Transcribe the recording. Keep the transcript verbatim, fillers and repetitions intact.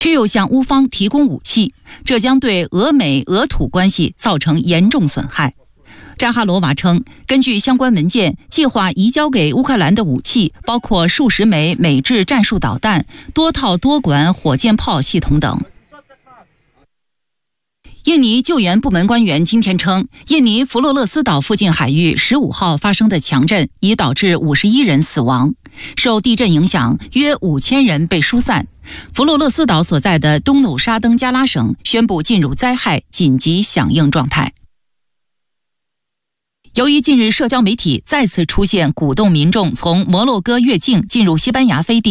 却又向乌方提供武器，这将对俄美俄土关系造成严重损害。扎哈罗娃称，根据相关文件，计划移交给乌克兰的武器包括数十枚美制战术导弹、多套多管火箭炮系统等。印尼救援部门官员今天称，印尼弗洛勒斯岛附近海域十五号发生的强震已导致五十一人死亡，受地震影响，约五千人被疏散。弗洛勒斯岛所在的东努沙登加拉省宣布进入灾害紧急响应状态。由于近日社交媒体再次出现鼓动民众从摩洛哥越境进入西班牙飞地